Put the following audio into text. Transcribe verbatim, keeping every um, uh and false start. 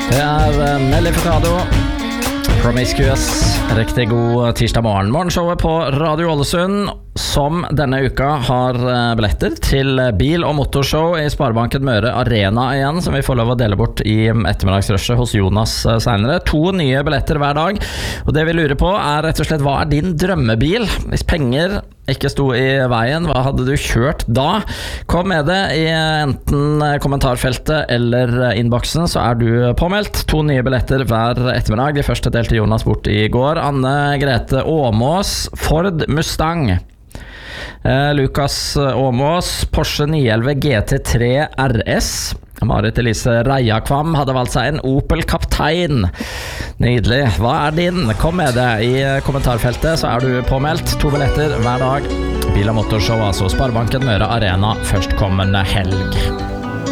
Det er Nelly Furtado, Promiscuous. Riktig god tirsdag morgen. Morgenshowet på Radio Ålesund, som denne uka har billetter til bil- og motorshow i Sparebanken Møre Arena igjen, som vi får lov å dele bort i ettermiddagsrushet hos Jonas senere. To nye billetter hver dag, og det vi lurer på er rett og slett, hva er din drømmebil? Hvis penger ikke sto i veien, hva hadde du kjørt da? Kom med det i enten kommentarfeltet eller innboksen, så er du påmeldt. To nye billetter hver ettermiddag. De første delte Jonas bort i går. Anne Grete Åmås, Ford Mustang. Eh, Lukas Åmås, Porsche ni elleve G T tre R S. Marit Elise Reiakvam hadde valgt seg en Opel Kaptein. Nydelig. Hva er din? Kom med det i kommentarfeltet, så er du påmeldt. To billetter hver dag. Bil- og motorshow, altså Sparebanken Møre Arena, førstkommende helg.